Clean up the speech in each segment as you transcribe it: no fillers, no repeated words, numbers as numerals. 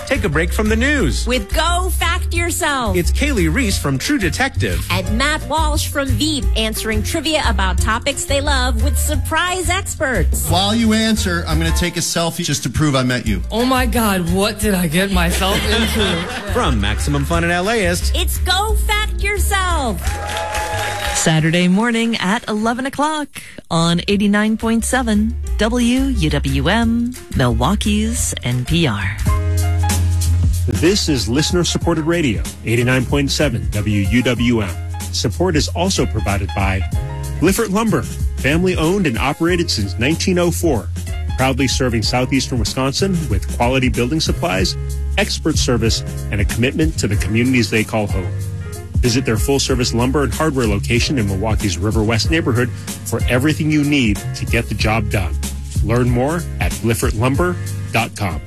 Take a break from the news with Go Fact Yourself. It's Kaylee Reese from True Detective and Matt Walsh from Veep answering trivia about topics they love with surprise experts. While you answer, I'm going to take a selfie just to prove I met you. Oh my God, what did I get myself into? From Maximum Fun at LAist, it's Go Fact Yourself. Saturday morning at 11 o'clock on 89.7 WUWM, Milwaukee's NPR. This is listener-supported radio, 89.7 WUWM. Support is also provided by Lifford Lumber, family-owned and operated since 1904. Proudly serving southeastern Wisconsin with quality building supplies, expert service, and a commitment to the communities they call home. Visit their full-service lumber and hardware location in Milwaukee's River West neighborhood for everything you need to get the job done. Learn more at LiffordLumber.com.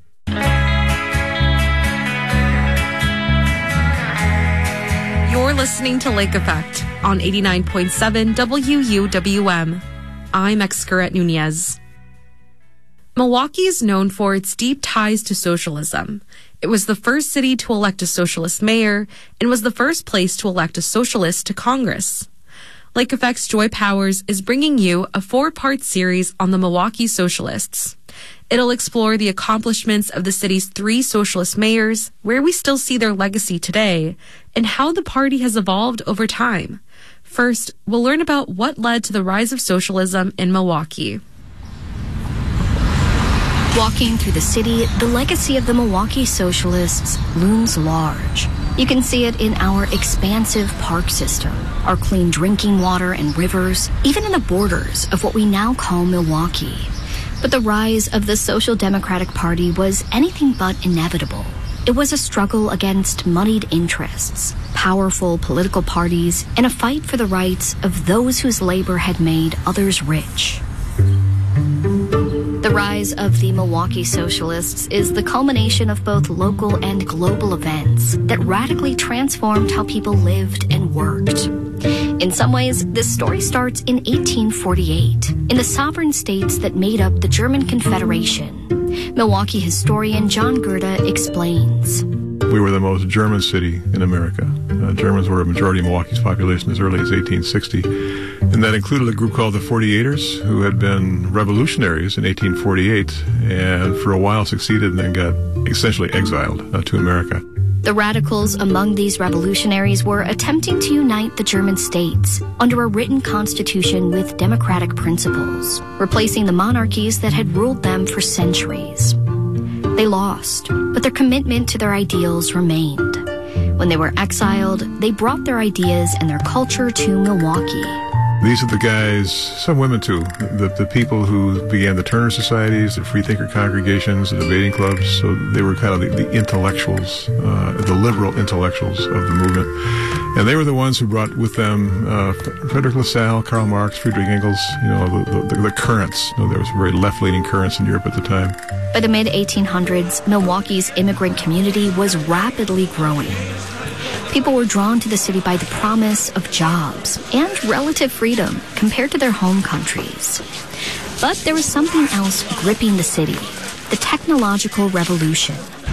You're listening to Lake Effect on 89.7 WUWM. I'm Excurret Nunez. Milwaukee is known for its deep ties to socialism. It was the first city to elect a socialist mayor and was the first place to elect a socialist to Congress. Lake Effect's Joy Powers is bringing you a 4-part series on the Milwaukee Socialists. It'll explore the accomplishments of the city's 3 socialist mayors, where we still see their legacy today, and how the party has evolved over time. First, we'll learn about what led to the rise of socialism in Milwaukee. Walking through the city, the legacy of the Milwaukee Socialists looms large. You can see it in our expansive park system, our clean drinking water and rivers, even in the borders of what we now call Milwaukee. But the rise of the Social Democratic Party was anything but inevitable. It was a struggle against moneyed interests, powerful political parties, and a fight for the rights of those whose labor had made others rich. The rise of the Milwaukee Socialists is the culmination of both local and global events that radically transformed how people lived and worked. In some ways, this story starts in 1848, in the sovereign states that made up the German Confederation. Milwaukee historian John Gerda explains. We were the most German city in America. Germans were a majority of Milwaukee's population as early as 1860. And that included a group called the 48ers, who had been revolutionaries in 1848 and for a while succeeded and then got essentially exiled to America. The radicals among these revolutionaries were attempting to unite the German states under a written constitution with democratic principles, replacing the monarchies that had ruled them for centuries. They lost, but their commitment to their ideals remained. When they were exiled, they brought their ideas and their culture to Milwaukee. These are the guys, some women too, the people who began the Turner Societies, the Freethinker congregations, the debating clubs. So they were kind of the intellectuals, the liberal intellectuals of the movement. And they were the ones who brought with them Frederick Lassalle, Karl Marx, Friedrich Engels, the currents. There was very left-leaning currents in Europe at the time. By the mid-1800s, Milwaukee's immigrant community was rapidly growing. People were drawn to the city by the promise of jobs and relative freedom compared to their home countries. But there was something else gripping the city, the technological revolution.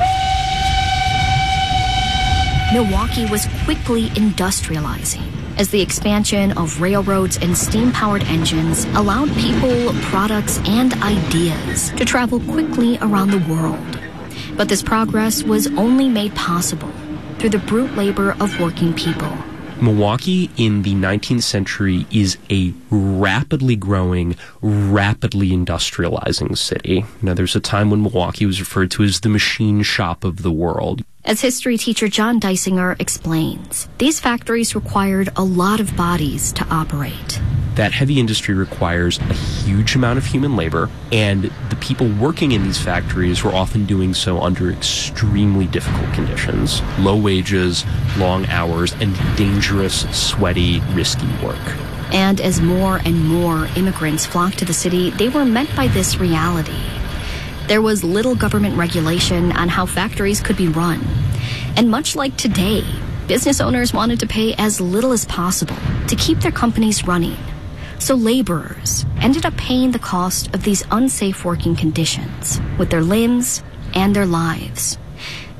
Milwaukee was quickly industrializing as the expansion of railroads and steam-powered engines allowed people, products, and ideas to travel quickly around the world. But this progress was only made possible through the brute labor of working people. Milwaukee in the 19th century is a rapidly growing, rapidly industrializing city. Now, there's a time when Milwaukee was referred to as the machine shop of the world. As history teacher John Dysinger explains, these factories required a lot of bodies to operate. That heavy industry requires a huge amount of human labor, and the people working in these factories were often doing so under extremely difficult conditions. Low wages, long hours, and dangerous, sweaty, risky work. And as more and more immigrants flocked to the city, they were met by this reality. There was little government regulation on how factories could be run. And much like today, business owners wanted to pay as little as possible to keep their companies running. So laborers ended up paying the cost of these unsafe working conditions with their limbs and their lives.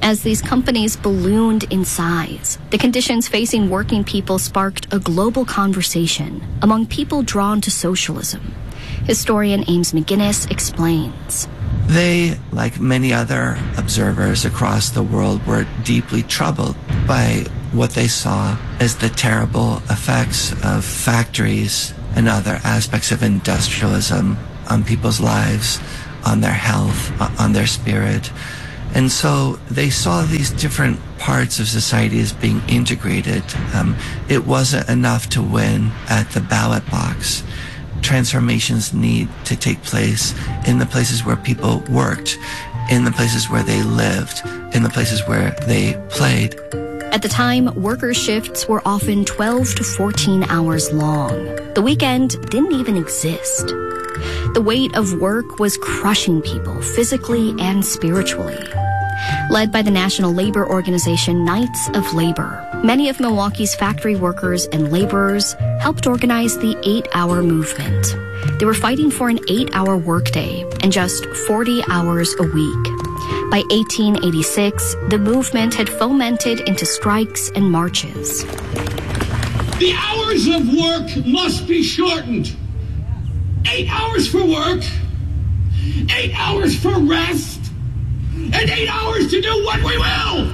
As these companies ballooned in size, the conditions facing working people sparked a global conversation among people drawn to socialism. Historian Ames McGinnis explains. They, like many other observers across the world, were deeply troubled by what they saw as the terrible effects of factories and other aspects of industrialism on people's lives, on their health, on their spirit. And so they saw these different parts of society as being integrated. It wasn't enough to win at the ballot box. Transformations need to take place in the places where people worked, in the places where they lived, in the places where they played. At the time, workers' shifts were often 12 to 14 hours long. The weekend didn't even exist. The weight of work was crushing people physically and spiritually. Led by the National Labor Organization Knights of Labor, many of Milwaukee's factory workers and laborers helped organize the 8-hour movement. They were fighting for an 8-hour workday and just 40 hours a week. By 1886, the movement had fomented into strikes and marches. The hours of work must be shortened. 8 hours for work, 8 hours for rest, and 8 hours to do what we will!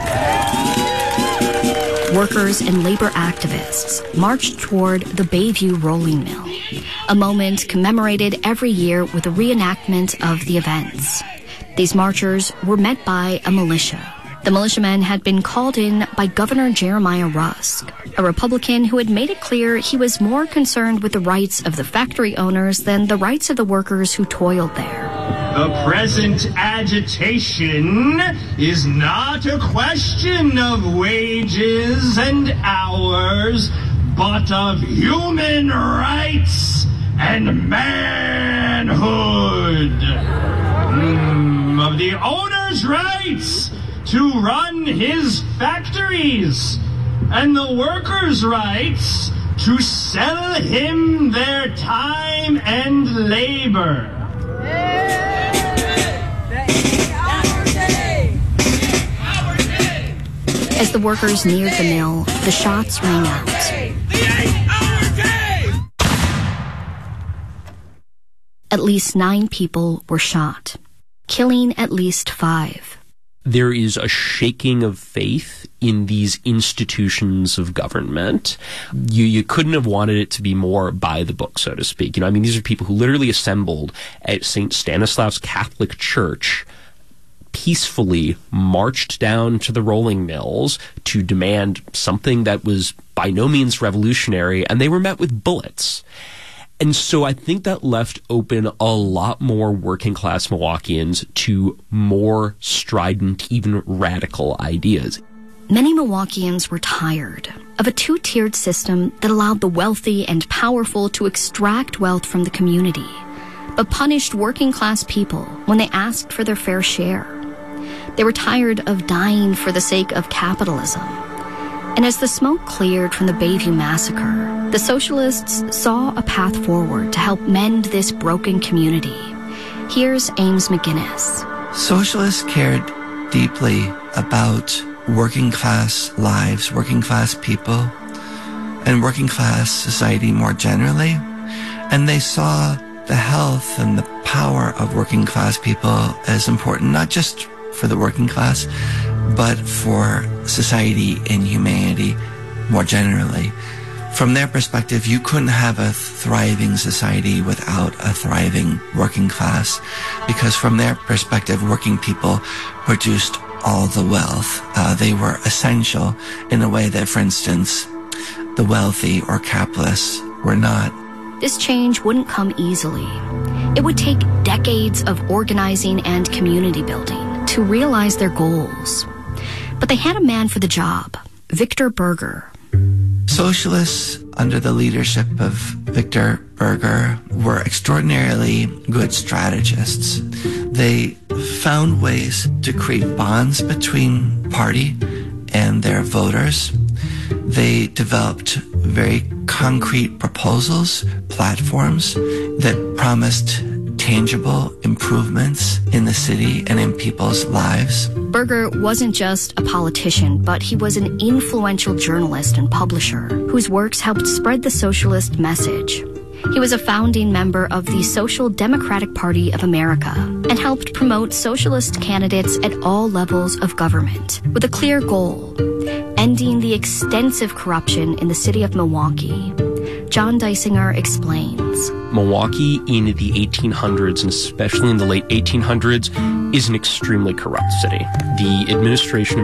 Workers and labor activists marched toward the Bayview Rolling Mill, a moment commemorated every year with a reenactment of the events. These marchers were met by a militia. The militiamen had been called in by Governor Jeremiah Rusk, a Republican who had made it clear he was more concerned with the rights of the factory owners than the rights of the workers who toiled there. The present agitation is not a question of wages and hours, but of human rights and manhood. Of the owner's rights to run his factories, and the workers' rights to sell him their time and labor. As the workers neared the mill, the shots rang out. At least 9 people were shot, killing at least 5. There is a shaking of faith in these institutions of government. You couldn't have wanted it to be more by the book, so to speak. You know, I mean, these are people who literally assembled at St. Stanislaus Catholic Church, peacefully marched down to the rolling mills to demand something that was by no means revolutionary, and they were met with bullets. And so I think that left open a lot more working class Milwaukeeans to more strident, even radical ideas. Many Milwaukeeans were tired of a 2-tiered system that allowed the wealthy and powerful to extract wealth from the community, but punished working class people when they asked for their fair share. They were tired of dying for the sake of capitalism. And as the smoke cleared from the Bayview massacre, the socialists saw a path forward to help mend this broken community. Here's Ames McGinnis. Socialists cared deeply about working class lives, working class people, and working class society more generally. And they saw the health and the power of working class people as important, not just for the working class, but for society and humanity more generally. From their perspective, you couldn't have a thriving society without a thriving working class, because from their perspective, working people produced all the wealth. They were essential in a way that, for instance, the wealthy or capitalists were not. This change wouldn't come easily. It would take decades of organizing and community building to realize their goals. But they had a man for the job, Victor Berger. Socialists, under the leadership of Victor Berger, were extraordinarily good strategists. They found ways to create bonds between party and their voters. They developed very concrete proposals, platforms that promised tangible improvements in the city and in people's lives. Berger wasn't just a politician, but he was an influential journalist and publisher whose works helped spread the socialist message. He was a founding member of the Social Democratic Party of America and helped promote socialist candidates at all levels of government with a clear goal: ending the extensive corruption in the city of Milwaukee. John Deisinger explains. Milwaukee in the 1800s, and especially in the late 1800s, is an extremely corrupt city. The administration